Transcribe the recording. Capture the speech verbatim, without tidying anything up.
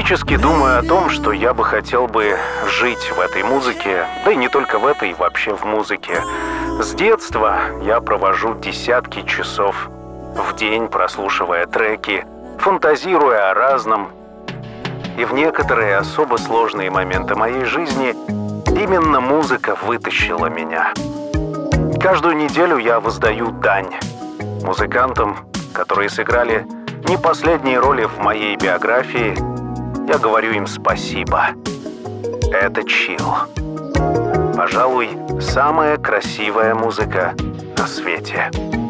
Периодически думаю о том, что я бы хотел бы жить в этой музыке, да и не только в этой, вообще в музыке. С детства я провожу десятки часов в день, прослушивая треки, фантазируя о разном. И в некоторые особо сложные моменты моей жизни именно музыка вытащила меня. Каждую неделю я воздаю дань музыкантам, которые сыграли не последние роли в моей биографии. Я говорю им спасибо. Это чилл. Пожалуй, самая красивая музыка на свете.